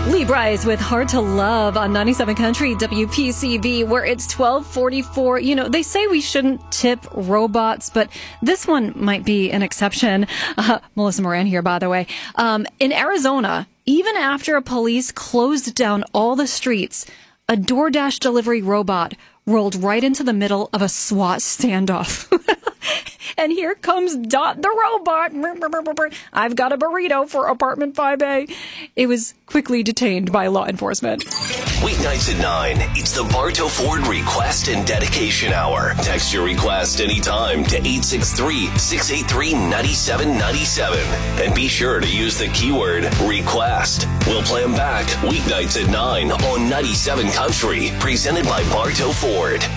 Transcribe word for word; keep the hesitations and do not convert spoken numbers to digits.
Lee Bryce with Hard to Love on ninety-seven Country W P C V, where it's twelve forty-four. You know, they say we shouldn't tip robots, but this one might be an exception. Uh, Melissa Moran here, by the way. Um, in Arizona, even after a police closed down all the streets, a DoorDash delivery robot rolled right into the middle of a SWAT standoff. And here comes Dot the robot. I've got a burrito for apartment five A. It was quickly detained by law enforcement. Weeknights at nine, it's the Bartow Ford Request and Dedication Hour. Text your request anytime to eight six three, six eight three, nine seven nine seven. And be sure to use the keyword request. We'll play them back weeknights at nine on ninety-seven Country, presented by Bartow Ford.